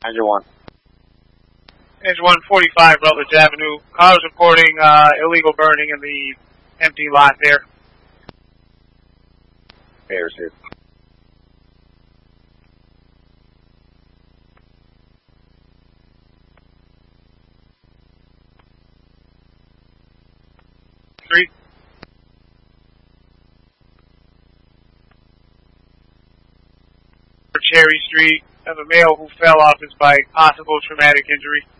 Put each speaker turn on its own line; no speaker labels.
Engine 1.
Engine 145 Rutledge Avenue. Cars reporting illegal burning in the empty lot there.
Bears here.
Street. For Cherry Street, have a male who fell off his bike, possible traumatic injury.